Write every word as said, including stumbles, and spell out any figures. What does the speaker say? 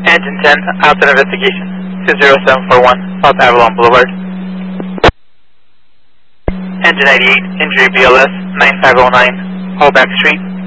Engine ten, outside investigation, two zero seven four one, South Avalon Boulevard. Engine ninety-eight, injury B L S, nine five oh nine, Holback Street.